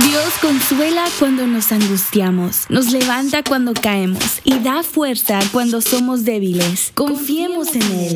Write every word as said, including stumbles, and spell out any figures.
Dios consuela cuando nos angustiamos, nos levanta cuando caemos y da fuerza cuando somos débiles. Confiemos en Él.